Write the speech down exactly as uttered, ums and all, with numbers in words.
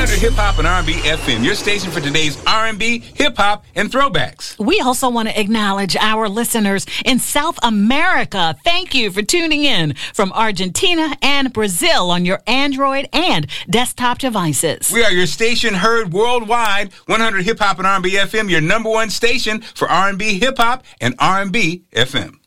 hundred Hip Hop and R and B F M, your station for today's R and B, hip hop, and throwbacks. We also want to acknowledge our listeners in South America. Thank you for tuning in from Argentina and Brazil on your Android and desktop devices. We are your station heard worldwide, one hundred Hip Hop and R and B F M, your number one station for R and B, hip hop, and R and B F M.